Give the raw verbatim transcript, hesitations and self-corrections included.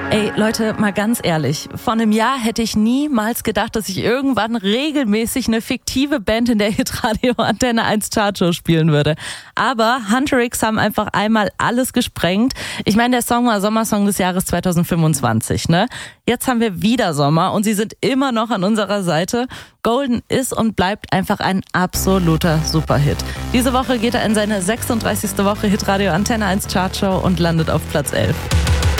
Ey, Leute, mal ganz ehrlich, vor einem Jahr hätte ich niemals gedacht, dass ich irgendwann regelmäßig eine fiktive Band in der Hitradio Antenne eins Chartshow spielen würde. Aber Hunter X haben einfach einmal alles gesprengt. Ich meine, der Song war Sommersong des Jahres zwanzig fünfundzwanzig, ne? Jetzt haben wir wieder Sommer und sie sind immer noch an unserer Seite. Golden ist und bleibt einfach ein absoluter Superhit. Diese Woche geht er in seine sechsunddreißigste Woche Hitradio Antenne eins Chartshow und landet auf Platz elf.